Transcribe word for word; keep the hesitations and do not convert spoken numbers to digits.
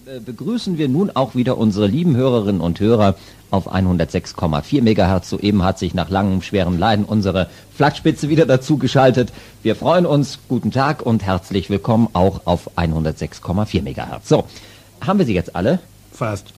äh, begrüßen wir nun auch wieder unsere lieben Hörerinnen und Hörer auf hundertsechs Komma vier Megahertz. Soeben hat sich nach langem schweren Leiden unsere Flaggspitze wieder dazu geschaltet. Wir freuen uns. Guten Tag und herzlich willkommen auch auf hundertsechs Komma vier Megahertz. So, haben wir sie jetzt alle? Fast.